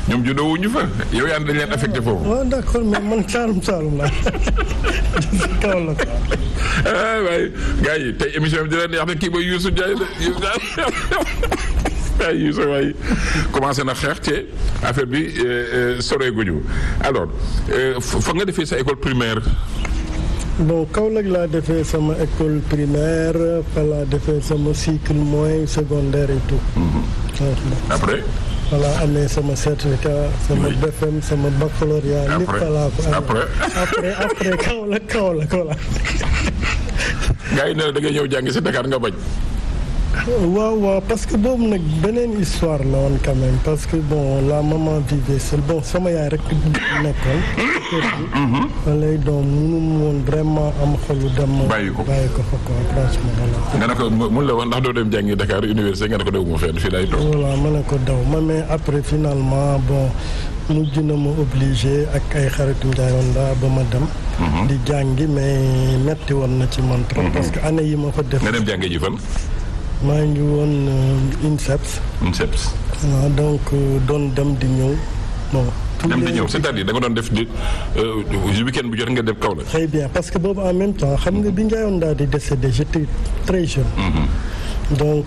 ñoom juddoo wuñu fa yow yaa dañ leen affecté foofu. waaw d'accord mais man Saalum laa Kaolack. waaye gars yi tey émission bi dina neex ne kii ba Youssou Ndiaye la Youssou waaye commencé na xeex te affaire bi soreeguñu alors fa nga defee sa école primaire. bon Kaolack laa defee sama école primaire fa laa defee sama cycle moyen secondaire et tout. après. voilà amee sama certificat sama BFM sama baccalauréat. lépp fa laa ko amee après Kaolack voilà. gars yi ne la da ngay ñëw jàngi si Dakar nga bañ. waaw parce que boobu nag beneen histoire la woon quand même parce que bon la maman vivait seule bon sama yaay rek nekkoon. lay doom mënu woon vraiment am xolu dem. bàyyi ko fa quoi franchement voilà. nga ne ko mun la wax ndax doo dem jàngi Dakar université nga ne ko daw ma fenn fii lay toog. voilà ma ne ko daw mais après finalement bon mujj na ma obligé ak ay xaritu Ndiayonda ba ma dem. di jàngi mais metti woon na ci man trop. parce que année yi ma fa def. nga dem jàngi ji fan. maa ngi woon INSEPS. waaw donc doon dem di ñëw bon. dem di ñëw c'est-à-dire da nga doon def di week-end bu jot nga def Kaolack. très bien parce que boobu en même temps xam nga bi Ndiayonda di décédé j'étais très jeune. donc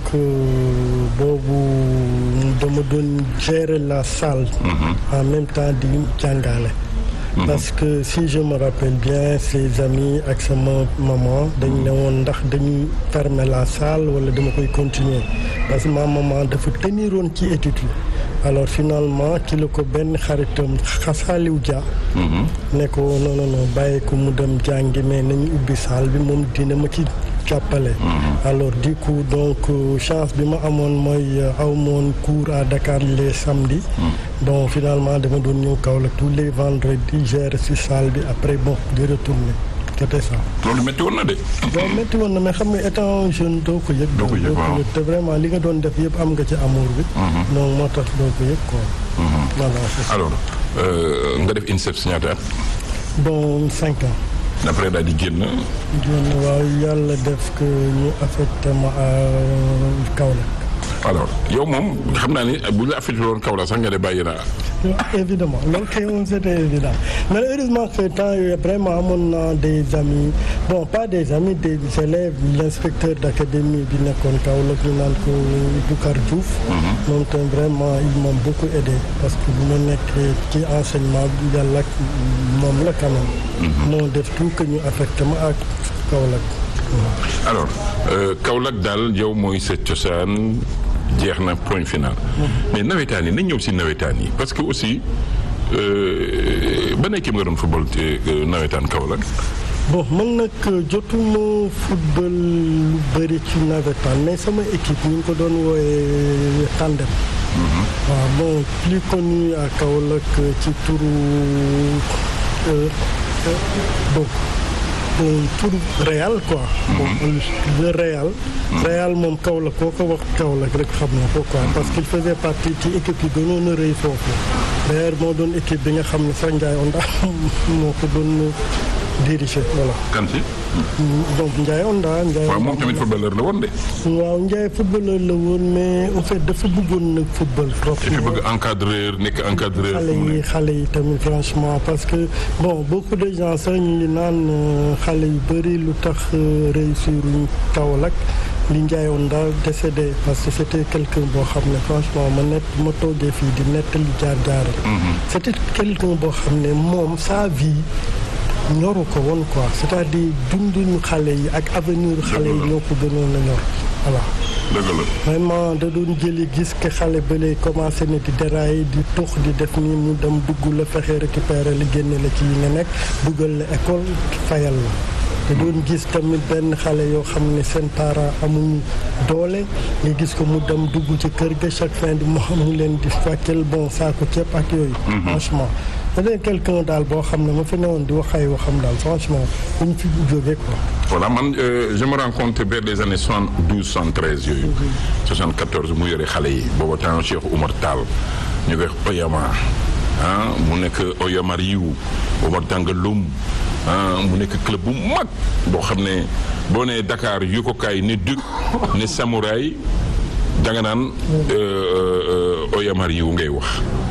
boobu dama doon gérer la salle. en même temps di jàngale. parce que si je me rappelle bien ses amis ak sama maman dañ ne woon ndax dañuy fermer la salle wala dama koy continuer parce que ma maman dafa teniroon ci étude yi alors finalement ki la ko benn xaritam Xasaliw Dia ne ko non bàyyi ko mu dem jàngi mais nañu ubbi salle bi moom dina ma ci jàppale. alors du coup donc chance bi ma amoon mooy aw moon cours à Dakar les samedis. donc finalement dama doon ñëw Kaolack tous les vendredis gérer ci salle bi après bon di retourner c'était ça. loolu métti woon na de. bon métti woon na mais xam nga étant jeune doo ko yëg. waaw te vraiment li nga doon def yëpp am nga ci amour bi. donc moo tax doo ko yëg quoi. voilà c'est ça. alors nga def INSEPS ñaata at. bon 5 ans. après daal di génn. waaw yàlla def que ñu affecté ma à Kaolack. alors yow moom xam naa ni bu ñu la affecté woon Kaolack sax nga ne bàyyi naa. évidemment loolu kay moom c'était évident mais heureusement que temps yooyu vraiment amoon naa des amis bon pas des amis des élèves l'inspecteur d'académie bi nekkoon Kaolack ñu naan ko Boucar Diouf. moom tam vraiment ils m'ont beaucoup aidé parce que bu ma nekkee ci enseignement bi yàlla ak moom la quand même. moo def tout que ñu affecté ma ak Kaolack. alors Kaolack daal yow mooy sa cosaan jeex na point final. mais nawetaan yi nañ ñëw si nawetaan yi parce que aussi ban équipe nga doon football nawetaan Kaolack. bon man nag jotuma football lu bëri ci nawetaan mais sama équipe ñu ngi ko doon wooyee Tandem. waaw bon plus connu à Kaolack ci turu bon. tur Real quoi. le Real moom Kaolack koo ko wax Kaolack rek xam na ko quoi parce qu'il faisait partie ci équipe yi gënoon a rëy foofu. d'ailleurs moo doon équipe bi nga xam ne sax Ndiayonda moo ko doon dirigé voilà. kan si. donc Ndiayonda. waaw moom tamit footballeur la woon de. waaw Ndiaye footballeur la woon mais en fait dafa bëggoon nag football trop. dafa bëgg encadreur nekk encadreur. xale yi tamit franchement parce que bon beaucoup de gens sax ñu ngi naan xale yu bëri lu tax réussir ñu Kaolack li Ndiayonda décédé parce que c'était quelqu'un boo xam ne franchement ma toogee fii di nettali jaar-jaar. c'était quelqu'un boo xam ne moom sa vie. ñoru ko woon quoi c'est-à-dire dunduñu xale yi ak avenir xale yi ñoo ko gënoon a ñor voilà. dëgg la vraiment da doon jëli gis que xale ba lay commencé na di dérailler di tux di def nii mu dem dugg la fexe récupérer li génne la ci yi nga nekk dugal la école fayal la. te doon gis tamit benn xale yoo xam ne seen parents amuñu doole nga gis ko mu dem dugg ci kër ga chaque fin du mois mu leen di fàcceel bon saako ceeb ak yooyu. franchement. c'est quelqu'un daal boo xam ne ma fi newoon di wax ay waxam daal franchement bu ñu fi jógee quoi. voilà man je me rends compte vers les années 72 73 yooyu. 74 mu yore xale yi booba temps Cheikh Oumar Tall ñu koy Oyama mu nekk Oyamar yiw Omar Dangalum mu nekk club bu mag boo xam ne boo nee Dakar yokkukaay ne Duc ne Samouraï danga naan Oyamar yiw ngay wax.